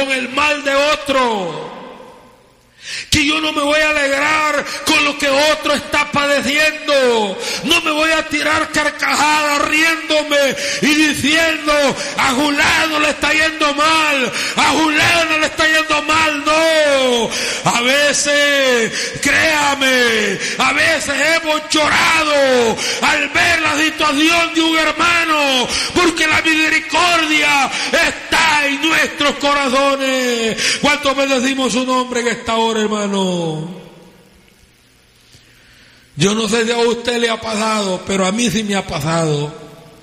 con el mal de otro. Que yo no me voy a alegrar con lo que otro está padeciendo. No me voy a tirar carcajadas riéndome y diciendo: a Julano le está yendo mal, a Julano le está yendo mal. No, a veces, créame, a veces hemos llorado al ver la situación de un hermano, porque la misericordia está en nuestros corazones. ¿Cuántos bendecimos su nombre en esta hora, hermano? Yo no sé si a usted le ha pasado, pero a mí sí me ha pasado.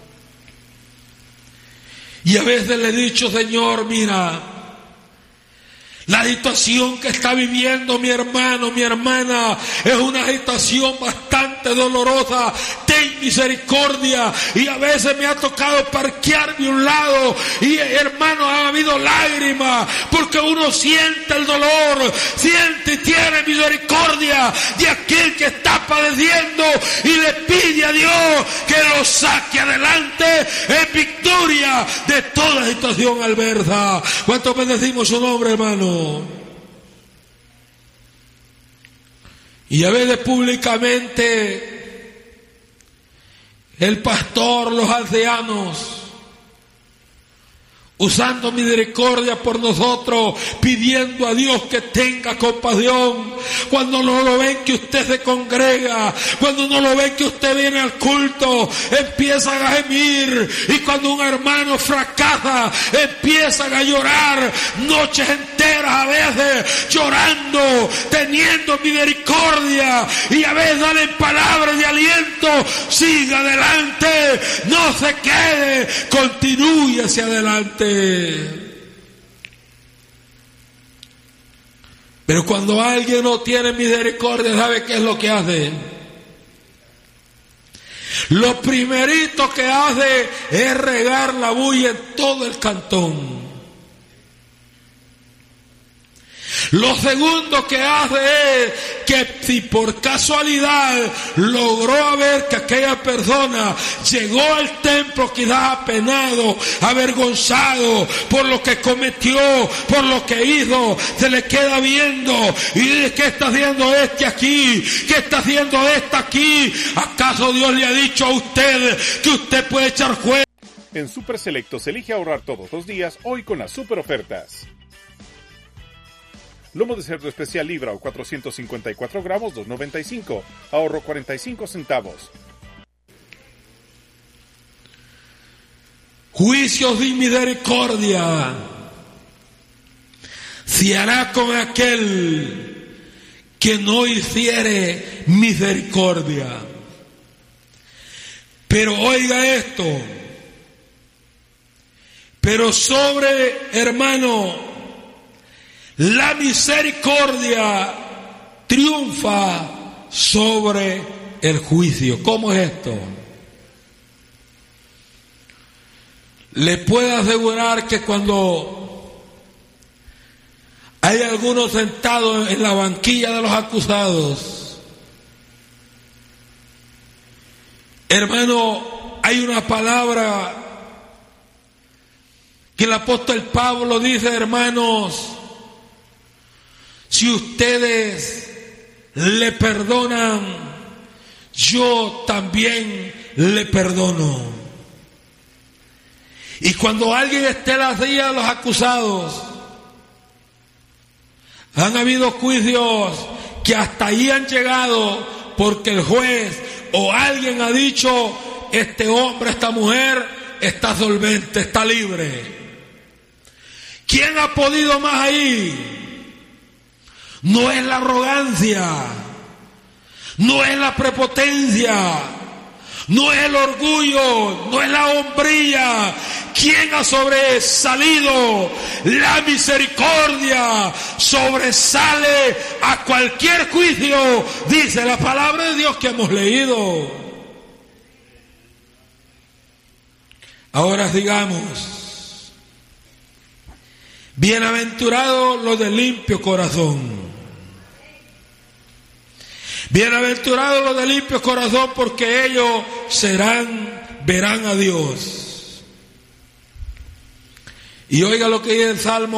Y a veces le he dicho: Señor, mira, la situación que está viviendo mi hermano, mi hermana, es una situación bastante dolorosa. Ten misericordia. Y a veces me ha tocado parquearme a un lado y, hermano, ha habido lágrimas, porque uno siente el dolor, siente y tiene misericordia de aquel que está padeciendo, y le pide a Dios que lo saque adelante en victoria de toda situación adversa. ¿Cuántos bendecimos su nombre, hermano? Y a veces públicamente el pastor, los ancianos, usando misericordia por nosotros, pidiendo a Dios que tenga compasión. Cuando no lo ven que usted se congrega, cuando no lo ven que usted viene al culto, empiezan a gemir. Y cuando un hermano fracasa, empiezan a llorar noches enteras, a veces llorando, teniendo misericordia, y a veces dan palabras de aliento: siga adelante, no se quede, continúe hacia adelante. Pero cuando alguien no tiene misericordia, ¿sabe qué es lo que hace? Lo primerito que hace es regar la bulla en todo el cantón. Lo segundo que hace es que, si por casualidad logró ver que aquella persona llegó al templo quizás apenado, avergonzado por lo que cometió, por lo que hizo, se le queda viendo y dice: ¿qué está haciendo este aquí? ¿Qué está haciendo esta aquí? ¿Acaso Dios le ha dicho a usted que usted puede echar fuera? En Super Selectos elige ahorrar todos los días, hoy con las super ofertas. Lomo de cerdo especial libra o 454 gramos, $2.95. Ahorro 45 centavos. Juicios de misericordia se hará con aquel que no hiciere misericordia. Pero oiga esto: pero sobre, hermano, la misericordia triunfa sobre el juicio. ¿Cómo es esto? Le puedo asegurar que cuando hay algunos sentados en la banquilla de los acusados, hermano, hay una palabra que el apóstol Pablo dice: hermanos, si ustedes le perdonan, yo también le perdono. Y cuando alguien esté en la silla de los acusados, han habido juicios que hasta ahí han llegado porque el juez o alguien ha dicho: este hombre, esta mujer está solvente, está libre. ¿Quién ha podido más ahí? No es la arrogancia, no es la prepotencia, no es el orgullo, no es la hombría. ¿Quién ha sobresalido? La misericordia sobresale a cualquier juicio, dice la palabra de Dios que hemos leído. Ahora sigamos. Bienaventurados los de limpio corazón. Bienaventurados los de limpio corazón, porque ellos verán a Dios. Y oiga lo que dice el Salmo